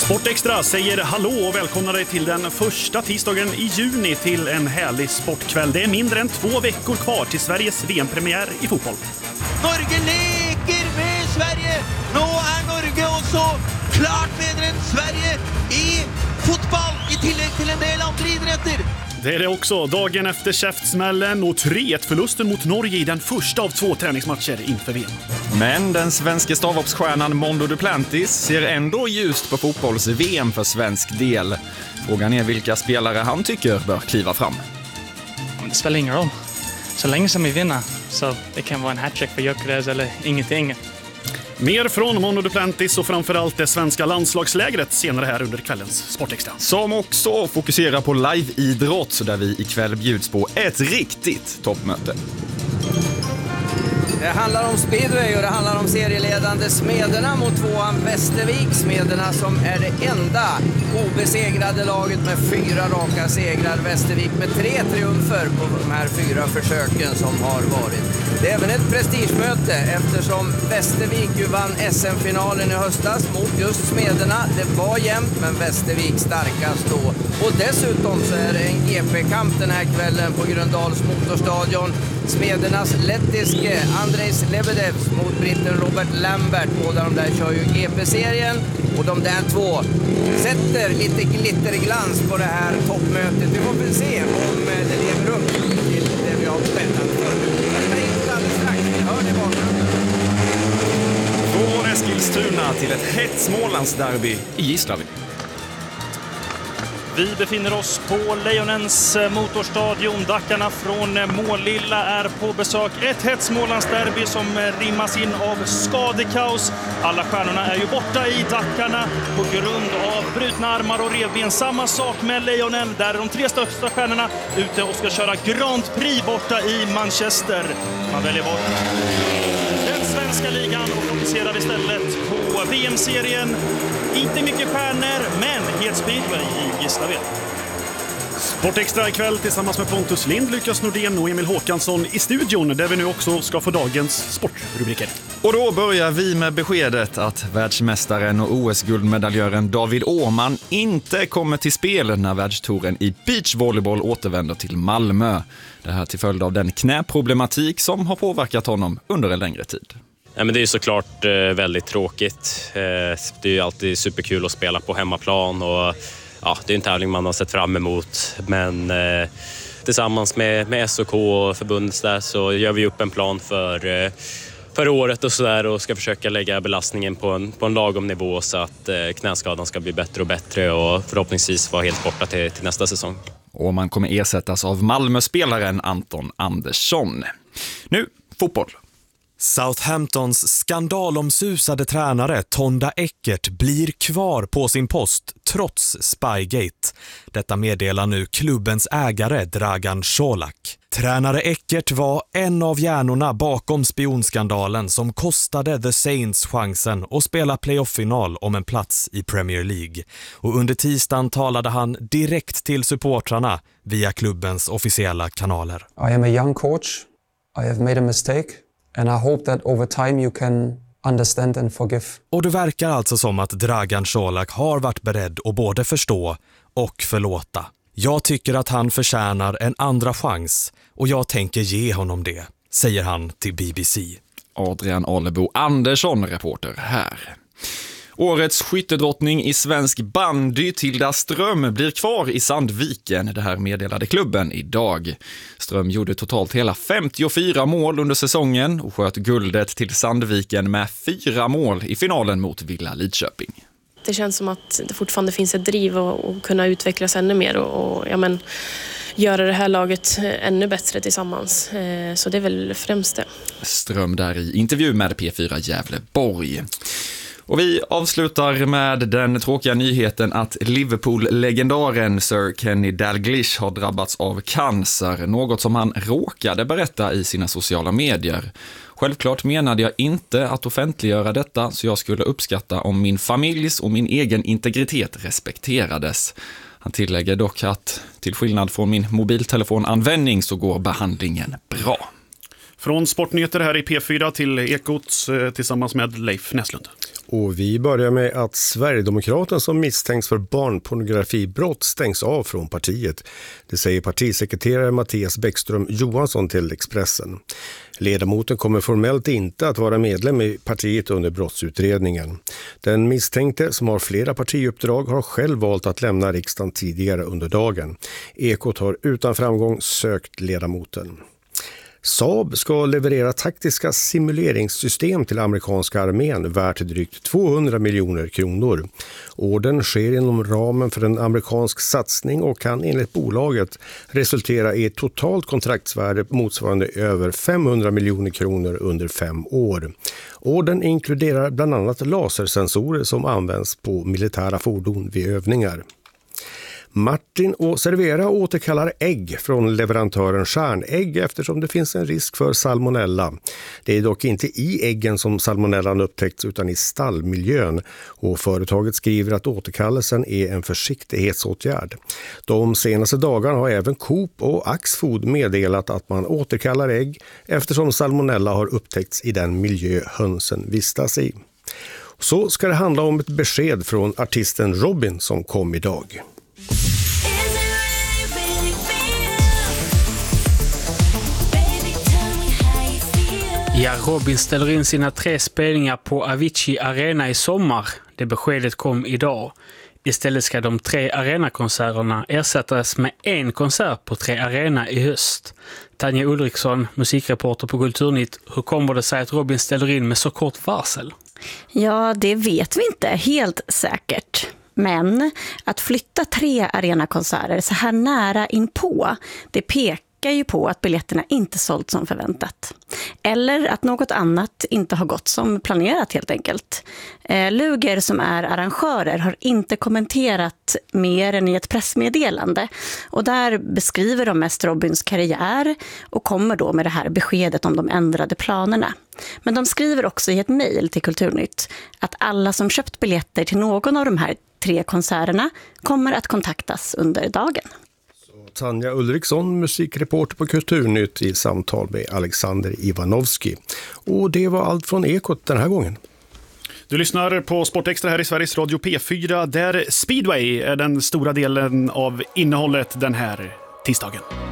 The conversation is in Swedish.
Sportextra säger hallå och välkomnar dig till den första tisdagen i juni till en härlig sportkväll. Det är mindre än 2 veckor kvar till Sveriges VM-premiär i fotboll. Norge leker med Sverige. Nå är Norge också klart bedre än Sverige i fotboll i tillägg till en del andra idrotter. Det är det också dagen efter käftsmällen och 3-1-förlusten mot Norge i den första av 2 träningsmatcher inför VM. Men den svenska stavhoppsstjärnan Mondo Duplantis ser ändå ljust på fotbolls-VM för svensk del. Frågan är vilka spelare han tycker bör kliva fram. Det spelar ingen roll. Så länge som vi vinner så det kan vara en hattrick för Gyökeres eller ingenting. Mer från Mondo Duplantis och framförallt det svenska landslagslägret senare här under kvällens Sportextra. Som också fokuserar på live-idrott där vi ikväll bjuds på ett riktigt toppmöte. Det handlar om speedway och det handlar om serieledande Smederna mot 2an Västervik. Smederna som är det enda obesegrade laget med 4 raka segrar. Västervik med 3 triumfer på de här 4 försöken som har varit. Det är även ett prestigemöte eftersom Västervik ju vann SM-finalen i höstas mot just Smederna. Det var jämnt men Västervik starkast då. Och dessutom så är det en GP-kamp den här kvällen på Gröndals motorstadion. Smedernas lettiske Andrejs Lebedevs mot britten Robert Lambert. Båda de där kör ju GP-serien. Och de där 2 sätter lite glitterglans på det här toppmötet. Vi får väl se om det lever upp till det vi har spänat för. Från Eskilstuna till ett hett Smålandsderby i Gislaved. Vi befinner oss på Lejonens motorstadion. Dackarna från Målilla är på besök. Ett hett Smålandsderby som rimmas in av skadekaos. Alla stjärnorna är ju borta i Dackarna på grund av brutna armar och revben. Samma sak med Lejonen. Där är de 3 största stjärnorna ute och ska köra Grand Prix borta i Manchester. Man väljer bort den svenska ligan och fokuserar istället på VM-serien. Inte mycket stjärnor, men het speedway i Gislaved. Sportextra ikväll tillsammans med Pontus Lind, Lukas Nordén och Emil Håkansson i studion där vi nu också ska få dagens sportrubriker. Och då börjar vi med beskedet att världsmästaren och OS-guldmedaljören David Åhman inte kommer till spel när världstouren i beachvolleyboll återvänder till Malmö. Det här till följd av den knäproblematik som har påverkat honom under en längre tid. Ja, men det är ju såklart väldigt tråkigt. Det är ju alltid superkul att spela på hemmaplan och ja, det är en tävling man har sett fram emot. Men tillsammans med SOK och förbundet där så gör vi upp en plan för året och sådär och ska försöka lägga belastningen på en lagom nivå så att knäskadan ska bli bättre och bättre och förhoppningsvis vara helt borta till nästa säsong. Och man kommer ersättas av Malmö-spelaren Anton Andersson. Nu, fotboll. Southamptons skandalomsusade tränare Tonda Eckert blir kvar på sin post trots Spygate. Detta meddelar nu klubbens ägare Dragan Čolak. Tränare Eckert var en av hjärnorna bakom spionskandalen som kostade The Saints chansen att spela playoff-final om en plats i Premier League. Och under tisdagen talade han direkt till supportrarna via klubbens officiella kanaler. I am a young coach. I have made a mistake. And I hope that over time you can understand and forgive. Och det verkar alltså som att Dragan Čolak har varit beredd att både förstå och förlåta. Jag tycker att han förtjänar en andra chans och jag tänker ge honom det, säger han till BBC. Adrian Alebo Andersson, reporter här. Årets skyttedrottning i svensk bandy, Tilda Ström, blir kvar i Sandviken. Det här meddelade klubben idag. Ström gjorde totalt hela 54 mål under säsongen och sköt guldet till Sandviken med 4 mål i finalen mot Villa Lidköping. Det känns som att det fortfarande finns ett driv och kunna utvecklas ännu mer och göra det här laget ännu bättre tillsammans. Så det är väl främst det. Ström där i intervju med P4 Gävleborg. Och vi avslutar med den tråkiga nyheten att Liverpool-legendaren Sir Kenny Dalglish har drabbats av cancer, något som han råkade berätta i sina sociala medier. Självklart menade jag inte att offentliggöra detta, så jag skulle uppskatta om min familjs och min egen integritet respekterades. Han tillägger dock att till skillnad från min mobiltelefonanvändning så går behandlingen bra. Från Sportnyheter här i P4 till Ekots tillsammans med Leif Näslund. Och vi börjar med att Sverigedemokraterna som misstänks för barnpornografibrott stängs av från partiet. Det säger partisekreterare Mattias Bäckström Johansson till Expressen. Ledamoten kommer formellt inte att vara medlem i partiet under brottsutredningen. Den misstänkte, som har flera partiuppdrag, har själv valt att lämna riksdagen tidigare under dagen. Ekot har utan framgång sökt ledamoten. Saab ska leverera taktiska simuleringssystem till amerikanska armén värt drygt 200 miljoner kronor. Ordern sker inom ramen för en amerikansk satsning och kan enligt bolaget resultera i ett totalt kontraktsvärde motsvarande över 500 miljoner kronor under 5 år. Ordern inkluderar bland annat lasersensorer som används på militära fordon vid övningar. Martin och Servera återkallar ägg från leverantören Stjärnägg eftersom det finns en risk för salmonella. Det är dock inte i äggen som salmonellan upptäckts utan i stallmiljön, och företaget skriver att återkallelsen är en försiktighetsåtgärd. De senaste dagarna har även Coop och Axfood meddelat att man återkallar ägg eftersom salmonella har upptäckts i den miljö hönsen vistas i. Så ska det handla om ett besked från artisten Robin som kom idag. Ja, Robin ställer in sina 3 spelningar på Avicii Arena i sommar. Det beskedet kom idag. Istället ska de 3 arenakonserterna ersättas med 1 konsert på 3 Arena i höst. Tanja Ulriksson, musikreporter på Kulturnytt. Hur kommer det sig att Robin ställer in med så kort varsel? Ja, det vet vi inte helt säkert. Men att flytta 3 arenakonserter så här nära inpå, det pekar ju på att biljetterna inte sålt som förväntat. Eller att något annat inte har gått som planerat helt enkelt. Luger som är arrangörer har inte kommenterat mer än i ett pressmeddelande. Och där beskriver de mest Robins karriär och kommer då med det här beskedet om de ändrade planerna. Men de skriver också i ett mejl till Kulturnytt att alla som köpt biljetter till någon av de här 3 konserterna kommer att kontaktas under dagen. Tanja Ulriksson, musikreporter på Kulturnytt i samtal med Alexander Ivanovski. Och det var allt från Ekot den här gången. Du lyssnar på Sportextra här i Sveriges Radio P4 där Speedway är den stora delen av innehållet den här tisdagen.